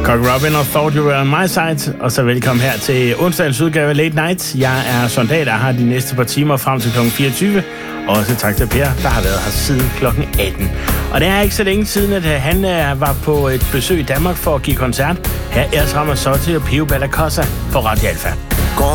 Cock Robin og Thought You Were On My Side, og så velkommen her til onsdagens udgave af Late Night. Jeg er Søren Dahl, der har de næste par timer frem til kl. 24. Også tak til Per, der har været her siden kl. 18. Og det er ikke så længe siden, at han var på et besøg i Danmark for at give koncert. Her er Ramazzotti og Pio Bella Cosa på Radio Alfa.